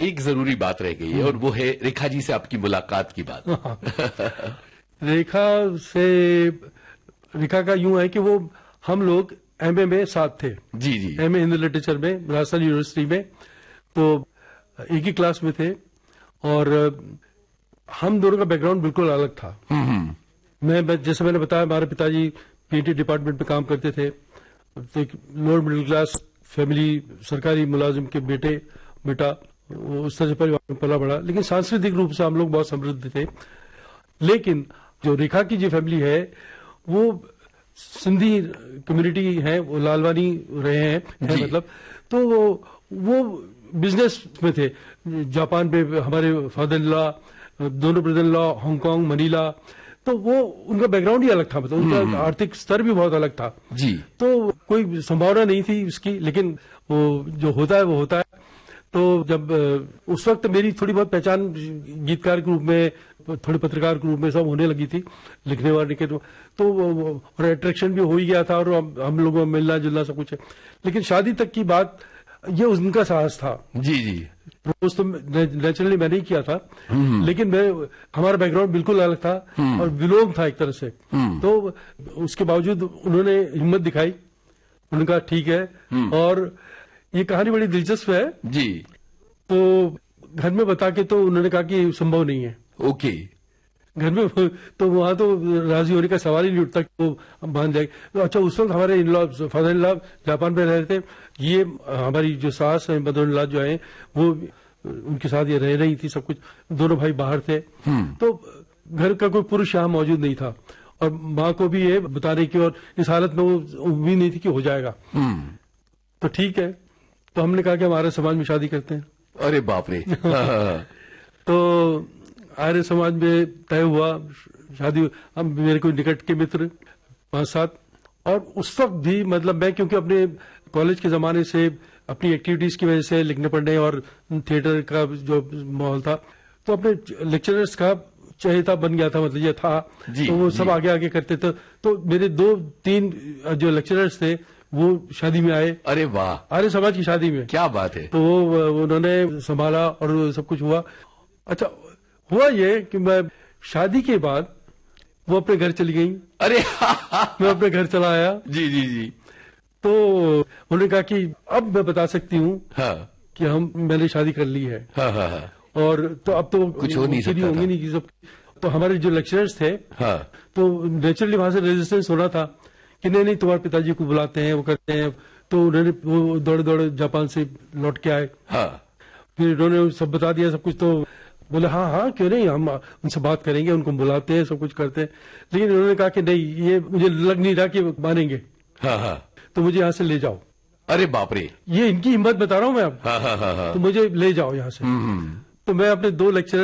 एक जरूरी बात रह गई है और वो है रेखा जी से आपकी मुलाकात की बात। रेखा का यूं है कि वो हम लोग एमए में साथ थे। जी जी। एमए हिंदी लिटरेचर में राजस्थान यूनिवर्सिटी में, तो एक ही क्लास में थे और हम दोनों का बैकग्राउंड बिल्कुल अलग था। मैं जैसे मैंने बताया, हमारे पिताजी पीएटी डिपार्टमेंट में काम करते थे, तो एक लोअर मिडिल क्लास फैमिली, सरकारी मुलाजिम के बेटा उस तरह से परिवार में पला बड़ा, लेकिन सांस्कृतिक रूप से हम लोग बहुत समृद्ध थे। लेकिन जो रेखा की जो फैमिली है वो सिंधी कम्युनिटी है, वो लालवानी रहे हैं मतलब, तो वो बिजनेस में थे। जापान में हमारे फादर इन लॉ, दोनों brother in law Hong Kong, Manila, तो वो उनका बैकग्राउंड ही अलग था, मतलब उनका आर्थिक स्तर भी बहुत अलग था जी। तो कोई संभावना नहीं थी उसकी, लेकिन वो जो होता है वो होता है। तो जब उस वक्त मेरी थोड़ी बहुत पहचान गीतकार के रूप में, थोड़े पत्रकार के रूप में सब होने लगी थी, लिखने वाले के, तो और अट्रैक्शन भी हो ही गया था और हम लोगों में मिलना जुलना सब कुछ है। लेकिन शादी तक की बात, ये उनका साहस था। जी जी। प्रपोज तो नेचुरली मैंने ही किया था, लेकिन हमारा बैकग्राउंड बिल्कुल अलग था और विलोम था एक तरह से। तो उसके बावजूद उन्होंने हिम्मत दिखाई, उन्होंने कहा ठीक है। और ये कहानी बड़ी दिलचस्प है जी। तो घर में बता के तो उन्होंने कहा कि संभव नहीं है। ओके। घर में तो वहां तो राजी होने का सवाल ही नहीं उठता कि वो मान जाएगी। तो अच्छा, उस वक्त हमारे in law, father in law Japan में रह रहे थे, ये हमारी जो सास है, मदर इन लॉ जो है, वो उनके साथ ये रह रही थी, सब कुछ, दोनों भाई बाहर थे। तो घर का कोई पुरुष यहाँ मौजूद नहीं था और माँ को भी ये बताने की, और इस हालत में वो उम्मीद नहीं थी कि हो जाएगा। तो ठीक है, तो हमने कहा कि हमारे समाज में शादी करते हैं। अरे बाप रे। तो आर्य समाज में तय हुआ शादी। अब मेरे कोई निकट के मित्र 5-7, और उस वक्त भी मतलब मैं, क्योंकि अपने कॉलेज के जमाने से अपनी एक्टिविटीज की वजह से लिखने पढ़ने और थिएटर का जो माहौल था, तो अपने लेक्चरर्स का चहेता बन गया था, मतलब ये था। तो वो सब आगे आगे करते थे। तो मेरे 2-3 जो लेक्चरर्स थे वो शादी में आए। अरे वाह। आर्य समाज की शादी में। क्या बात है। तो वो उन्होंने संभाला और सब कुछ हुआ। अच्छा, हुआ ये कि मैं शादी के बाद वो अपने घर चली गई। अरे मैं अपने घर चला आया। जी जी जी। तो उन्होंने कहा कि अब मैं बता सकती हूँ कि मैंने शादी कर ली है। और तो अब तो कुछ हो नहीं सकता होंगी नहीं सब। तो हमारे जो लेक्चरर्स थे, तो नेचुरली वहां से रेजिस्टेंस होना था कि नहीं तुम्हारे पिताजी को बुलाते हैं, वो करते हैं। तो उन्होंने वो दौड़े जापान से लौट के आए। फिर उन्होंने सब बता दिया सब कुछ। तो बोले हाँ क्यों नहीं, हम उनसे बात करेंगे, उनको बुलाते हैं, सब कुछ करते हैं। लेकिन उन्होंने कहा कि नहीं, ये मुझे लग नहीं रहा कि मानेंगे। तो मुझे यहाँ से ले जाओ। अरे बाप रे। ये इनकी हिम्मत बता रहा हूँ मैं अब। तो मुझे ले जाओ यहाँ से। तो मैं अपने 2 लेक्चरर